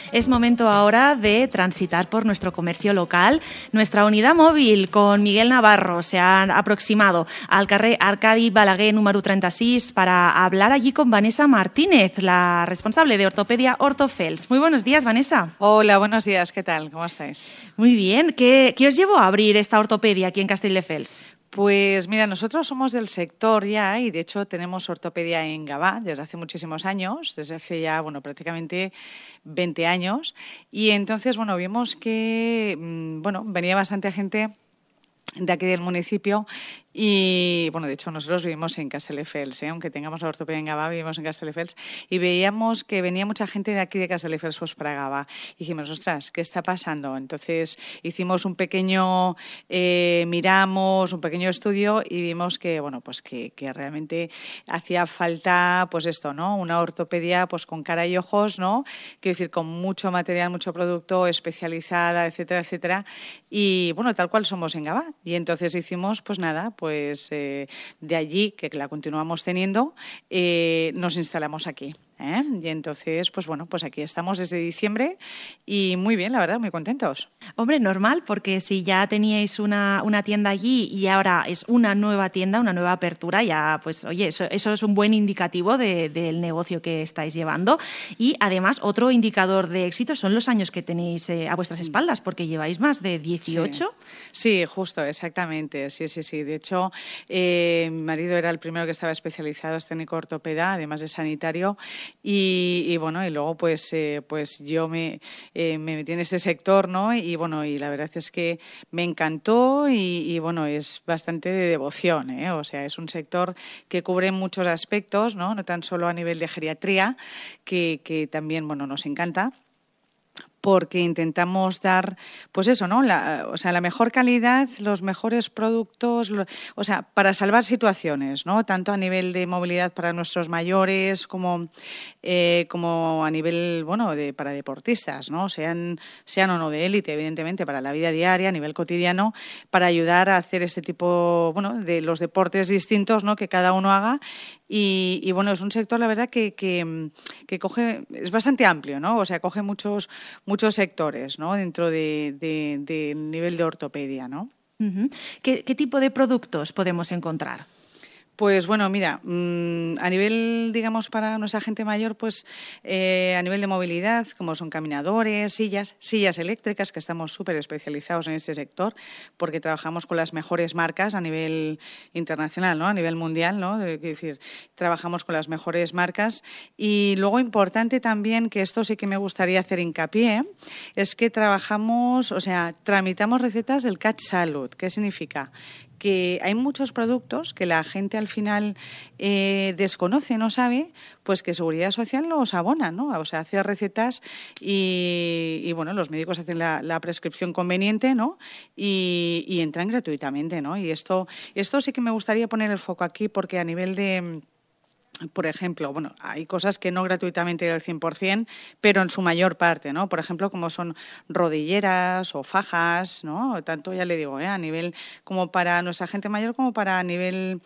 Es momento ahora de transitar por nuestro comercio local. Nuestra unidad móvil con Miguel Navarro se ha aproximado al carrer Arcadi Balaguer número 36 para hablar allí con Vanessa Martínez, la responsable de Ortopedia Ortofels. Muy buenos días, Vanessa. Hola, buenos días. ¿Qué tal? ¿Cómo estáis? Muy bien. ¿Qué os llevó a abrir esta ortopedia aquí en Castelldefels? Pues mira, nosotros somos del sector ya y de hecho tenemos ortopedia en Gavà desde hace muchísimos años, desde hace ya, prácticamente 20 años. Y entonces, vimos que, venía bastante gente de aquí del municipio y, de hecho nosotros vivimos en Castelldefels, aunque tengamos la ortopedia en Gavà, vivimos en Castelldefels y veíamos que venía mucha gente de aquí de Castelldefels para Gavà. Y dijimos, ostras, ¿qué está pasando? Entonces hicimos un pequeño, miramos un pequeño estudio y vimos que, que realmente hacía falta, ¿no? Una ortopedia, con cara y ojos, ¿no? Quiero decir, con mucho material, mucho producto, especializada, etcétera, etcétera. Y, tal cual somos en Gavà. Y entonces hicimos, de allí, que la continuamos teniendo, nos instalamos aquí. Y entonces, aquí estamos desde diciembre y muy bien, la verdad, muy contentos. Hombre, normal, porque si ya teníais una tienda allí y ahora es una nueva tienda, una nueva apertura, ya, eso es un buen indicativo del negocio que estáis llevando. Y además, otro indicador de éxito son los años que tenéis a vuestras espaldas, porque lleváis más de 18. Sí, justo, exactamente. Sí. De hecho, mi marido era el primero que estaba especializado, es técnico ortopeda, además de sanitario. Y luego yo me metí en este sector, ¿no? Y la verdad es que me encantó y es bastante de devoción, ¿eh? O sea, es un sector que cubre muchos aspectos, ¿no? No tan solo a nivel de geriatría, que también, nos encanta, porque intentamos dar, ¿no? La mejor calidad, los mejores productos, para salvar situaciones, ¿no? Tanto a nivel de movilidad para nuestros mayores como a nivel, para deportistas, ¿no? Sean o no de élite, evidentemente, para la vida diaria, a nivel cotidiano, para ayudar a hacer este tipo, de los deportes distintos, ¿no? Que cada uno haga. Y es un sector, la verdad, que coge, es bastante amplio, ¿no? O sea, coge muchos sectores, ¿no? Dentro del nivel de ortopedia, ¿no? Uh-huh. ¿Qué tipo de productos podemos encontrar? Pues mira, a nivel, digamos, para nuestra gente mayor, a nivel de movilidad, como son caminadores, sillas eléctricas, que estamos súper especializados en este sector, porque trabajamos con las mejores marcas a nivel internacional, ¿no? A nivel mundial, ¿no? Es decir, trabajamos con las mejores marcas. Y luego, importante también, que esto sí que me gustaría hacer hincapié, es que tramitamos recetas del CatSalut. ¿Qué significa? Que hay muchos productos que la gente al final desconoce, no sabe, que Seguridad Social los abona, ¿no? O sea, hace recetas y los médicos hacen la prescripción conveniente, ¿no? Y entran gratuitamente, ¿no? Y esto sí que me gustaría poner el foco aquí, porque a nivel de... Por ejemplo, hay cosas que no gratuitamente al 100%, pero en su mayor parte, ¿no? Por ejemplo, como son rodilleras o fajas, ¿no? Tanto, ya le digo, a nivel como para nuestra gente mayor como para a nivel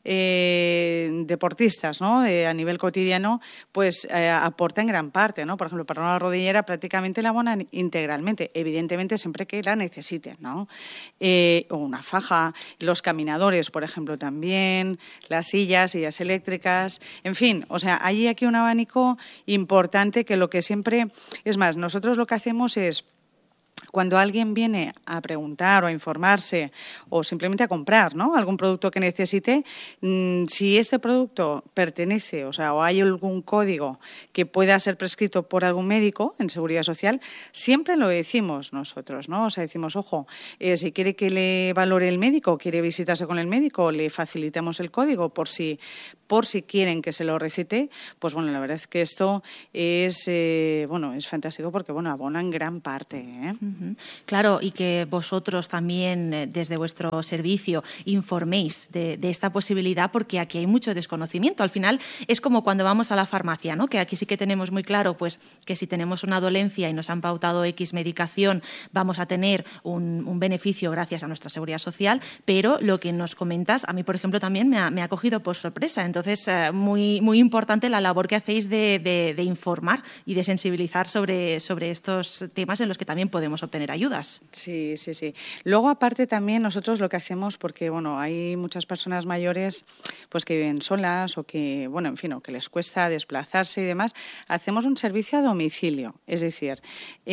deportistas, ¿no? A nivel cotidiano, aporta en gran parte, ¿no? Por ejemplo, para una rodillera prácticamente la abonan integralmente, evidentemente siempre que la necesiten, ¿no? O una faja, los caminadores, por ejemplo, también, las sillas eléctricas. En fin, hay aquí un abanico importante que lo que siempre... Es más, nosotros lo que hacemos es, cuando alguien viene a preguntar o a informarse o simplemente a comprar, ¿no? Algún producto que necesite, si este producto pertenece, o hay algún código que pueda ser prescrito por algún médico en Seguridad Social, siempre lo decimos nosotros, ¿no? O sea, decimos, ojo, si quiere que le valore el médico, quiere visitarse con el médico, le facilitamos el código por si quieren que se lo recete. La verdad es que esto es fantástico, porque abona en gran parte, ¿eh? Claro, y que vosotros también desde vuestro servicio informéis de esta posibilidad, porque aquí hay mucho desconocimiento. Al final es como cuando vamos a la farmacia, ¿no? Que aquí sí que tenemos muy claro pues, que si tenemos una dolencia y nos han pautado X medicación vamos a tener un beneficio gracias a nuestra seguridad social, pero lo que nos comentas, a mí por ejemplo también me ha cogido por sorpresa. Entonces, muy, muy importante la labor que hacéis de informar y de sensibilizar sobre estos temas en los que también podemos obtener ayudas. Sí. Luego, aparte, también nosotros lo que hacemos, porque bueno, hay muchas personas mayores pues que viven solas o que, bueno, en fin, o que les cuesta desplazarse y demás, hacemos un servicio a domicilio. Es decir,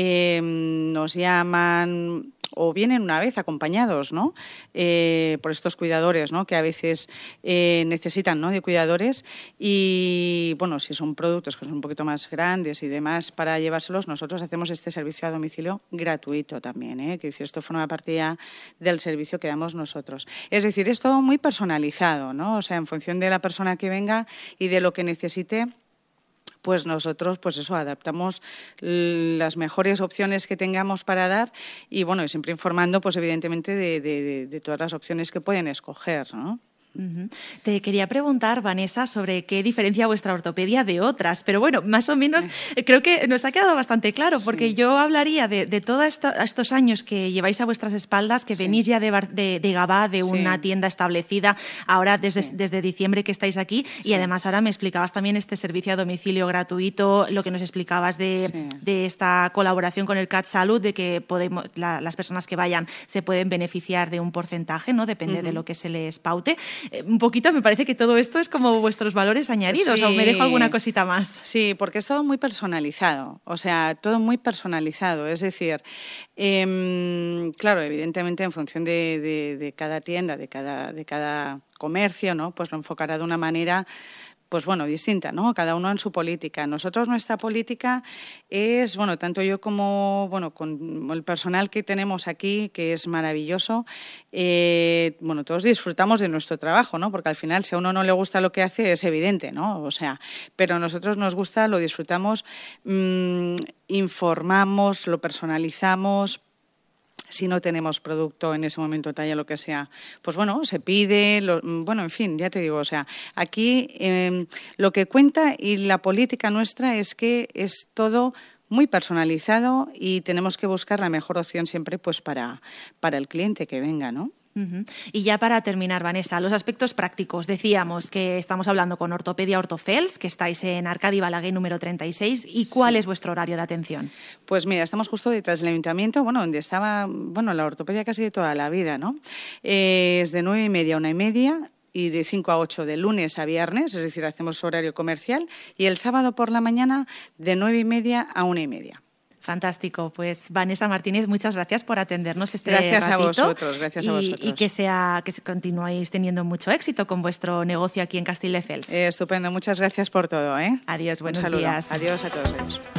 nos llaman o vienen una vez acompañados, ¿no? Por estos cuidadores, ¿no? Que a veces necesitan, ¿no? De cuidadores y, bueno, si son productos que son un poquito más grandes y demás para llevárselos, nosotros hacemos este servicio a domicilio gratuito también, ¿eh? Que esto forma parte ya del servicio que damos nosotros. Es decir, es todo muy personalizado, ¿no? O sea, en función de la persona que venga y de lo que necesite, pues nosotros, pues eso, adaptamos las mejores opciones que tengamos para dar y, bueno, siempre informando, pues evidentemente, de todas las opciones que pueden escoger, ¿no? Te quería preguntar, Vanessa, sobre qué diferencia vuestra ortopedia de otras, pero bueno, más o menos creo que nos ha quedado bastante claro, porque yo hablaría de todos estos años que lleváis a vuestras espaldas, que venís ya de Gavà, de una tienda establecida, ahora desde diciembre que estáis aquí, y además ahora me explicabas también este servicio a domicilio gratuito, lo que nos explicabas de esta colaboración con el CatSalut, de que las personas que vayan se pueden beneficiar de un porcentaje, ¿no? Depende de lo que se les paute. Un poquito me parece que todo esto es como vuestros valores añadidos, ¿o me dejo alguna cosita más? Sí, porque es todo muy personalizado, o sea, todo muy personalizado. Es decir, claro, evidentemente en función de cada tienda, de cada comercio, ¿no? Pues lo enfocará de una manera, pues bueno, distinta, ¿no? Cada uno en su política. Nosotros, nuestra política es, bueno, tanto yo como, bueno, con el personal que tenemos aquí, que es maravilloso, bueno, todos disfrutamos de nuestro trabajo, ¿no? Porque al final, si a uno no le gusta lo que hace, es evidente, ¿no? O sea, pero a nosotros nos gusta, lo disfrutamos, informamos, lo personalizamos. Si no tenemos producto en ese momento, talla, lo que sea, pues bueno, se pide, bueno, en fin, ya te digo, o sea, aquí lo que cuenta y la política nuestra es que es todo muy personalizado y tenemos que buscar la mejor opción siempre pues para el cliente que venga, ¿no? Y ya para terminar, Vanessa, los aspectos prácticos. Decíamos que estamos hablando con Ortopedia Ortofels, que estáis en Arcadi Balaguer número 36. ¿Y cuál es vuestro horario de atención? Pues mira, estamos justo detrás del ayuntamiento, bueno, donde estaba, bueno, la ortopedia casi de toda la vida, ¿no? Es de 9:30 a 1:30 y de 5 a 8 de lunes a viernes, es decir, hacemos horario comercial, y el sábado por la mañana de 9:30 a 1:30. Fantástico. Pues Vanessa Martínez, muchas gracias por atendernos este ratito. Gracias a vosotros. Y que continuéis teniendo mucho éxito con vuestro negocio aquí en Castelldefels. Estupendo. Muchas gracias por todo, ¿eh? Adiós, buenos días. Adiós a todos. Adiós.